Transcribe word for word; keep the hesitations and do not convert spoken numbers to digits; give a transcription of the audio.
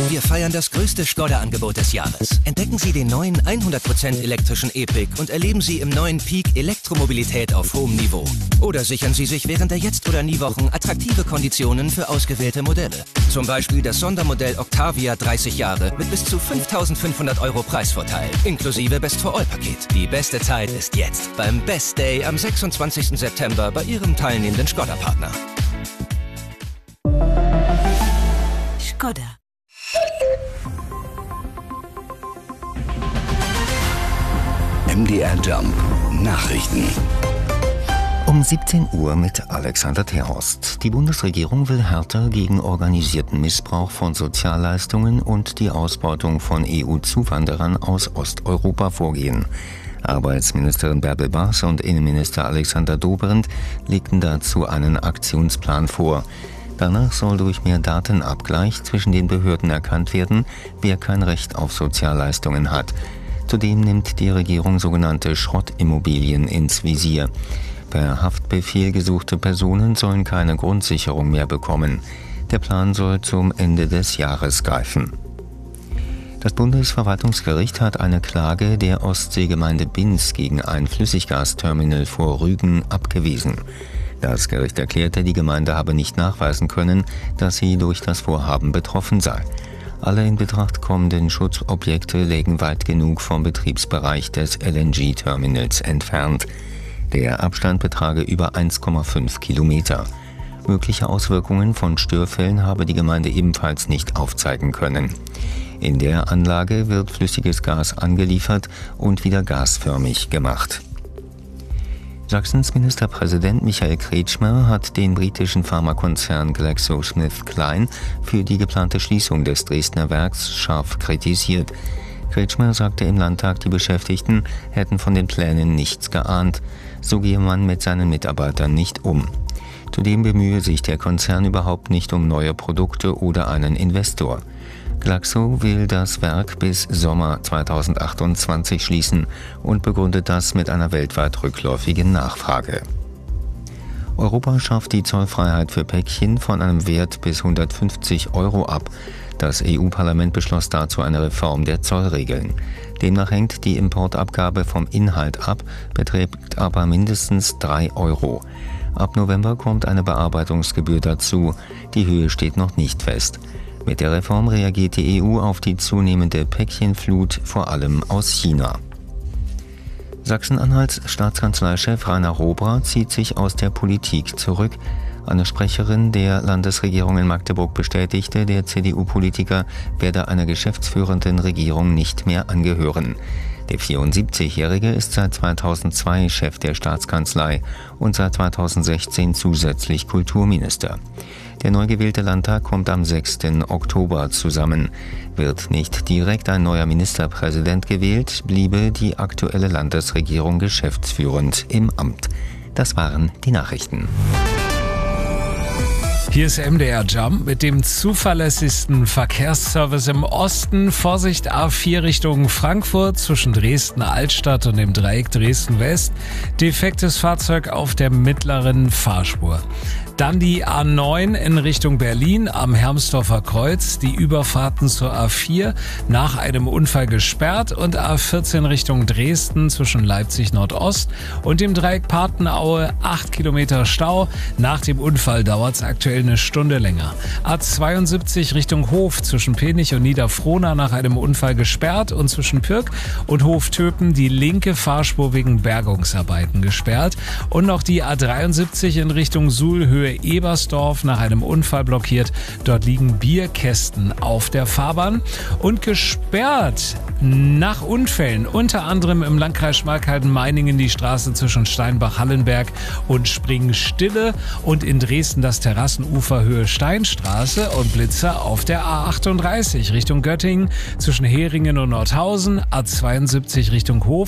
Wir feiern das größte Skoda-Angebot des Jahres. Entdecken Sie den neuen hundert Prozent elektrischen E-Pick und erleben Sie im neuen Peak Elektromobilität auf hohem Niveau. Oder sichern Sie sich während der Jetzt- oder Nie-Wochen attraktive Konditionen für ausgewählte Modelle. Zum Beispiel das Sondermodell Octavia dreißig Jahre mit bis zu fünftausendfünfhundert Euro Preisvorteil, inklusive Best-for-All-Paket. Die beste Zeit ist jetzt beim Best Day am sechsundzwanzigsten September bei Ihrem teilnehmenden Skoda-Partner. Skoda. M D R Jump Nachrichten. Um siebzehn Uhr mit Alexander Terhorst. Die Bundesregierung will härter gegen organisierten Missbrauch von Sozialleistungen und die Ausbeutung von E U-Zuwanderern aus Osteuropa vorgehen. Arbeitsministerin Bärbel Baas und Innenminister Alexander Dobrindt legten dazu einen Aktionsplan vor. Danach soll durch mehr Datenabgleich zwischen den Behörden erkannt werden, wer kein Recht auf Sozialleistungen hat. Zudem nimmt die Regierung sogenannte Schrottimmobilien ins Visier. Per Haftbefehl gesuchte Personen sollen keine Grundsicherung mehr bekommen. Der Plan soll zum Ende des Jahres greifen. Das Bundesverwaltungsgericht hat eine Klage der Ostseegemeinde Binz gegen ein Flüssiggasterminal vor Rügen abgewiesen. Das Gericht erklärte, die Gemeinde habe nicht nachweisen können, dass sie durch das Vorhaben betroffen sei. Alle in Betracht kommenden Schutzobjekte lägen weit genug vom Betriebsbereich des L N G-Terminals entfernt. Der Abstand betrage über eins Komma fünf Kilometer. Mögliche Auswirkungen von Störfällen habe die Gemeinde ebenfalls nicht aufzeigen können. In der Anlage wird flüssiges Gas angeliefert und wieder gasförmig gemacht. Sachsens Ministerpräsident Michael Kretschmer hat den britischen Pharmakonzern GlaxoSmithKline für die geplante Schließung des Dresdner Werks scharf kritisiert. Kretschmer sagte im Landtag, die Beschäftigten hätten von den Plänen nichts geahnt. So gehe man mit seinen Mitarbeitern nicht um. Zudem bemühe sich der Konzern überhaupt nicht um neue Produkte oder einen Investor. Glaxo will das Werk bis Sommer zweitausendachtundzwanzig schließen und begründet das mit einer weltweit rückläufigen Nachfrage. Europa schafft die Zollfreiheit für Päckchen von einem Wert bis hundertfünfzig Euro ab. Das E U-Parlament beschloss dazu eine Reform der Zollregeln. Demnach hängt die Importabgabe vom Inhalt ab, beträgt aber mindestens drei Euro. Ab November kommt eine Bearbeitungsgebühr dazu. Die Höhe steht noch nicht fest. Mit der Reform reagiert die E U auf die zunehmende Päckchenflut, vor allem aus China. Sachsen-Anhalts Staatskanzleichef Rainer Robra zieht sich aus der Politik zurück. Eine Sprecherin der Landesregierung in Magdeburg bestätigte, der C D U-Politiker werde einer geschäftsführenden Regierung nicht mehr angehören. Der vierundsiebzigjährige ist seit zweitausendzwei Chef der Staatskanzlei und seit zweitausendsechzehn zusätzlich Kulturminister. Der neu gewählte Landtag kommt am sechsten Oktober zusammen. Wird nicht direkt ein neuer Ministerpräsident gewählt, bliebe die aktuelle Landesregierung geschäftsführend im Amt. Das waren die Nachrichten. Hier ist M D R Jump mit dem zuverlässigsten Verkehrsservice im Osten. Vorsicht, A vier Richtung Frankfurt zwischen Dresden Altstadt und dem Dreieck Dresden West. Defektes Fahrzeug auf der mittleren Fahrspur. Dann die A neun in Richtung Berlin am Hermsdorfer Kreuz. Die Überfahrten zur A vier nach einem Unfall gesperrt und A vierzehn Richtung Dresden zwischen Leipzig Nordost und dem Dreieck Patenaue acht Kilometer Stau. Nach dem Unfall dauert es aktuell eine Stunde länger. A zweiundsiebzig Richtung Hof zwischen Penich und Niederfrohna nach einem Unfall gesperrt und zwischen Pirk und Hoftöpen die linke Fahrspur wegen Bergungsarbeiten gesperrt. Und noch die A dreiundsiebzig in Richtung Suhl Höhe Ebersdorf nach einem Unfall blockiert. Dort liegen Bierkästen auf der Fahrbahn und gesperrt nach Unfällen, unter anderem im Landkreis Schmalkalden-Meiningen die Straße zwischen Steinbach-Hallenberg und Springstille und in Dresden das Terrassenufer Höhe Steinstraße und Blitzer auf der A achtunddreißig Richtung Göttingen zwischen Heringen und Nordhausen, A zweiundsiebzig Richtung Hof